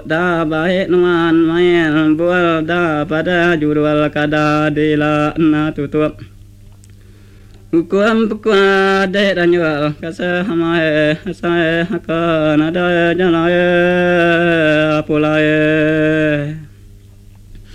da bae nuan maen bual da pada jurwal kada de la na tutup ukuam pukua de ranyual kasa hamae sae hakana da janae apulae